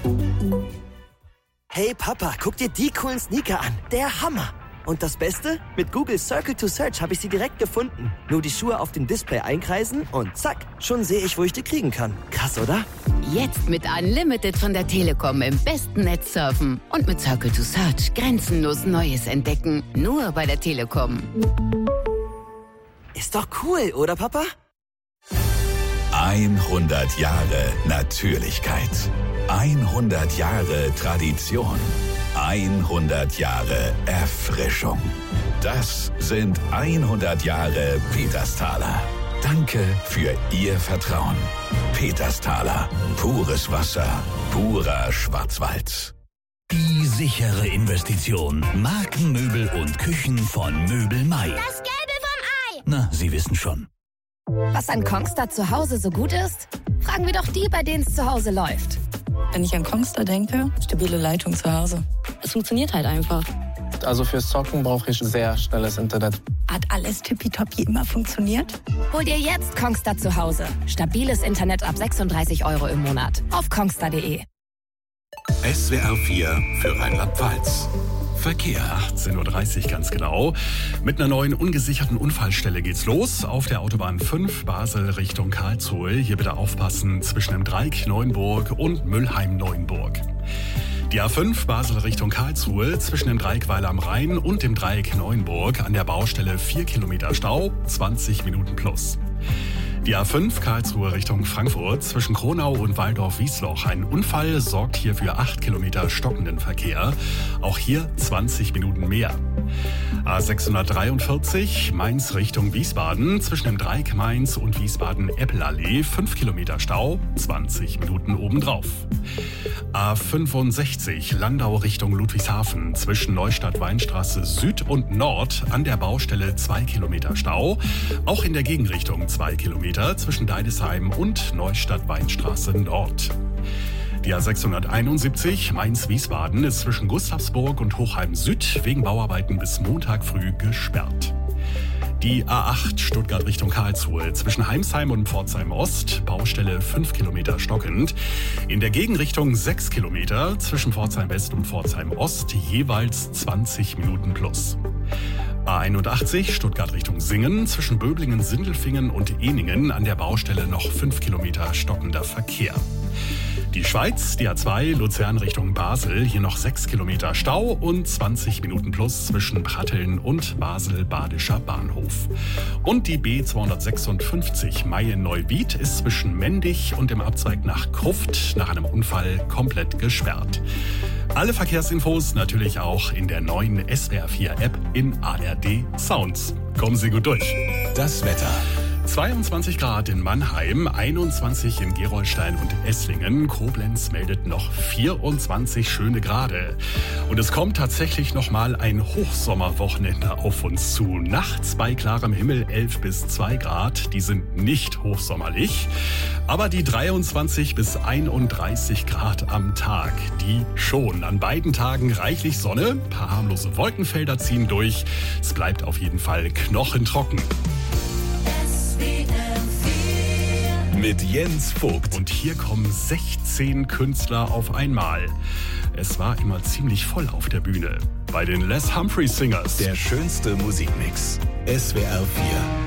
Hey Papa, guck dir die coolen Sneaker an. Der Hammer. Und das Beste? Mit Google Circle to Search habe ich sie direkt gefunden. Nur die Schuhe auf dem Display einkreisen und zack, schon sehe ich, wo ich die kriegen kann. Krass, oder? Jetzt mit Unlimited von der Telekom im besten Netz surfen. Und mit Circle to Search grenzenlos Neues entdecken. Nur bei der Telekom. Ist doch cool, oder Papa? 100 Jahre Natürlichkeit. 100 Jahre Tradition. 100 Jahre Erfrischung. Das sind 100 Jahre Petersthaler. Danke für Ihr Vertrauen. Petersthaler. Pures Wasser. Purer Schwarzwald. Die sichere Investition. Markenmöbel und Küchen von Möbelmai. Das Gelbe vom Ei. Na, Sie wissen schon. Was an Kongstar zu Hause so gut ist? Fragen wir doch die, bei denen es zu Hause läuft. Wenn ich an Kongstar denke, stabile Leitung zu Hause. Es funktioniert halt einfach. Also fürs Zocken brauche ich sehr schnelles Internet. Hat alles tippitoppi immer funktioniert? Hol dir jetzt Kongstar zu Hause. Stabiles Internet ab 36 € im Monat. Auf kongstar.de. SWR 4 für Rheinland-Pfalz. Verkehr. 18:30 Uhr ganz genau. Mit einer neuen ungesicherten Unfallstelle geht's los. Auf der Autobahn 5 Basel Richtung Karlsruhe. Hier bitte aufpassen zwischen dem Dreieck Neuenburg und Müllheim-Neuenburg. Die A5 Basel Richtung Karlsruhe zwischen dem Dreieck Weiler am Rhein und dem Dreieck Neuenburg an der Baustelle 4 Kilometer Stau, 20 Minuten plus. Die A5 Karlsruhe Richtung Frankfurt zwischen Kronau und Waldorf-Wiesloch. Ein Unfall sorgt hier für 8 Kilometer stockenden Verkehr. Auch hier 20 Minuten mehr. A643 Mainz Richtung Wiesbaden zwischen dem Dreieck Mainz und Wiesbaden-Eppelallee. 5 Kilometer Stau, 20 Minuten obendrauf. A65 Landau Richtung Ludwigshafen zwischen Neustadt-Weinstraße Süd und Nord an der Baustelle 2 Kilometer Stau. Auch in der Gegenrichtung 2 Kilometer zwischen Deidesheim und Neustadt-Weinstraße Nord. Die A671 Mainz-Wiesbaden ist zwischen Gustavsburg und Hochheim Süd wegen Bauarbeiten bis Montag früh gesperrt. Die A8 Stuttgart Richtung Karlsruhe zwischen Heimsheim und Pforzheim Ost, Baustelle 5 Kilometer stockend. In der Gegenrichtung 6 Kilometer zwischen Pforzheim West und Pforzheim Ost, jeweils 20 Minuten plus. A81 Stuttgart Richtung Singen zwischen Böblingen, Sindelfingen und Ehningen an der Baustelle noch 5 Kilometer stockender Verkehr. Die Schweiz, die A2 Luzern Richtung Basel, hier noch 6 Kilometer Stau und 20 Minuten plus zwischen Pratteln und Basel-Badischer Bahnhof. Und die B256 Mayen-Neuwied ist zwischen Mendig und dem Abzweig nach Kruft nach einem Unfall komplett gesperrt. Alle Verkehrsinfos natürlich auch in der neuen SWR4-App in ARD Sounds. Kommen Sie gut durch. Das Wetter. 22 Grad in Mannheim, 21 in Gerolstein und Esslingen. Koblenz meldet noch 24 schöne Grade. Und es kommt tatsächlich nochmal ein Hochsommerwochenende auf uns zu. Nachts bei klarem Himmel 11 bis 2 Grad. Die sind nicht hochsommerlich. Aber die 23 bis 31 Grad am Tag, die schon. An beiden Tagen reichlich Sonne. Ein paar harmlose Wolkenfelder ziehen durch. Es bleibt auf jeden Fall knochentrocken. Mit Jens Vogt. Und hier kommen 16 Künstler auf einmal. Es war immer ziemlich voll auf der Bühne. Bei den Les Humphreys Singers. Der schönste Musikmix. SWR 4.